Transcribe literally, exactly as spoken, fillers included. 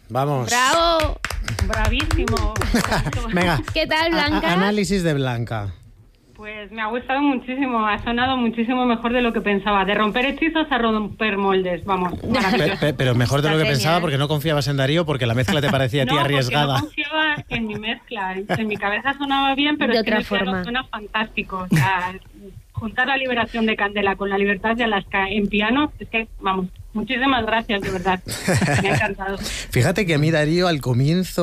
Vamos. ¡Bravo! Bravísimo. Venga. ¿Qué tal, Blanca? A- análisis de Blanca. Pues me ha gustado muchísimo, ha sonado muchísimo mejor de lo que pensaba. De romper hechizos a romper moldes, vamos. Pe- pe- pero mejor de lo que Está pensaba genial. porque no confiabas en Darío, porque la mezcla te parecía a ti No, porque arriesgada. no confiaba en mi mezcla. En mi cabeza sonaba bien, pero De es que en otra el piano forma. suena fantástico. O sea, juntar la liberación de Candela con la libertad de Alaska en piano, es que, vamos, muchísimas gracias, de verdad. Me ha encantado. Fíjate que a mí Darío al comienzo